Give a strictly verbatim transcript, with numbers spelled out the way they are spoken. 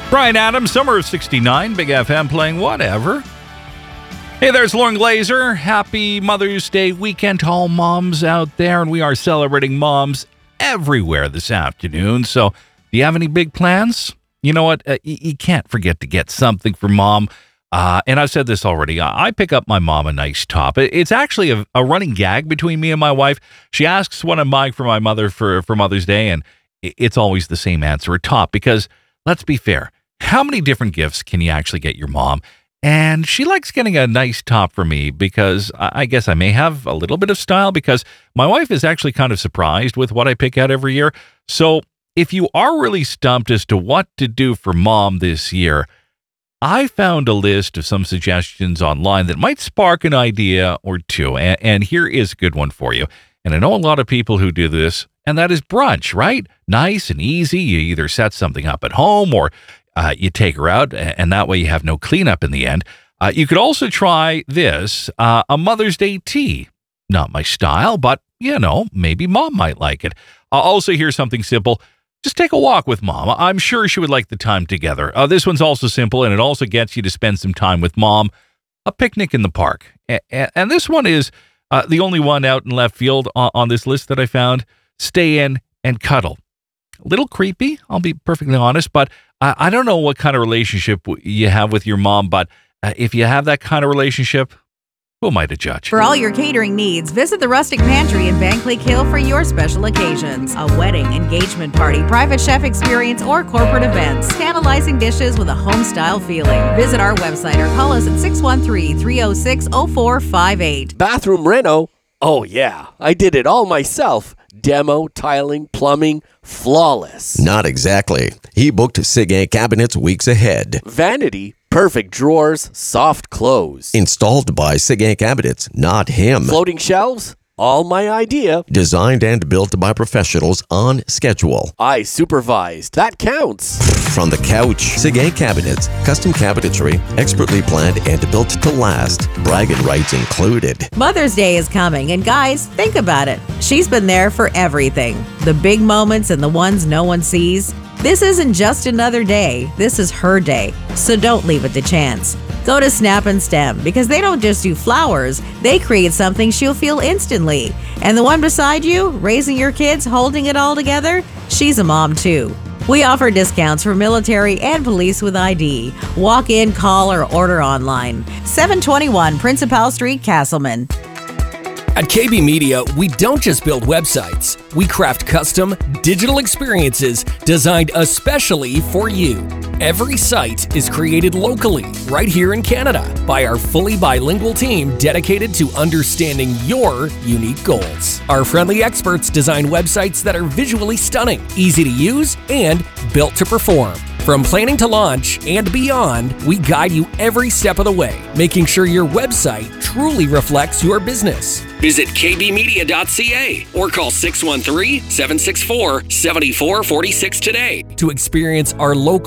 Brian Adams, Summer of sixty-nine, Big F M playing whatever. Hey, there's Lauren Glazer. Happy Mother's Day weekend to all moms out there, and we are celebrating moms everywhere this afternoon. So, do you have any big plans? You know what? Uh, you, you can't forget to get something for mom. Uh, and I've said this already. I pick up my mom a nice top. It's actually a, a running gag between me and my wife. She asks what I'm buying for my mother for, for Mother's Day, and it's always the same answer, a top. Because, let's be fair, how many different gifts can you actually get your mom? And she likes getting a nice top for me because I guess I may have a little bit of style because my wife is actually kind of surprised with what I pick out every year. So if you are really stumped as to what to do for mom this year, I found a list of some suggestions online that might spark an idea or two. And, and here is a good one for you. And I know a lot of people who do this, and that is brunch, right? Nice and easy. You either set something up at home or Uh, you take her out, and that way you have no cleanup in the end. Uh, you could also try this, uh, a Mother's Day tea. Not my style, but, you know, maybe mom might like it. Uh, also, here's something simple. Just take a walk with mom. I'm sure she would like the time together. Uh, this one's also simple, and it also gets you to spend some time with mom. A picnic in the park. A- a- and this one is uh, the only one out in left field on-, on this list that I found. Stay in and cuddle. A little creepy, I'll be perfectly honest, but I, I don't know what kind of relationship you have with your mom, but uh, if you have that kind of relationship, who am I to judge? For all your catering needs, visit the Rustic Pantry in Bank Lake Hill for your special occasions. A wedding, engagement party, private chef experience, or corporate events. Tantalizing dishes with a home-style feeling. Visit our website or call us at six one three, three oh six, oh four five eight. Bathroom reno? Oh yeah, I did it all myself. Demo, tiling, plumbing, flawless. Not exactly. He booked Seguin Cabinets weeks ahead. Vanity, perfect drawers, soft close. Installed by Seguin Cabinets, not him. Floating shelves? All my idea. Designed and built by professionals on schedule. I supervised. That counts. From the couch, Seguin Cabinets, custom cabinetry, expertly planned and built to last. Bragging rights included. Mother's Day is coming, and guys, think about it. She's been there for everything. The big moments and the ones no one sees. This isn't just another day. This is her day. So don't leave it to chance. Go to Snap and Stem because they don't just do flowers. They create something she'll feel instantly. And the one beside you, raising your kids, holding it all together, she's a mom too. We offer discounts for military and police with I D. Walk in, call, or order online. seven twenty-one Principal Street, Castleman. At K B Media, we don't just build websites. We craft custom digital experiences designed especially for you. Every site is created locally, right here in Canada, by our fully bilingual team dedicated to understanding your unique goals. Our friendly experts design websites that are visually stunning, easy to use, and built to perform. From planning to launch and beyond, we guide you every step of the way, making sure your website truly reflects your business. Visit k b media dot c a or call six one three, seven six four, seven four four six today to experience our local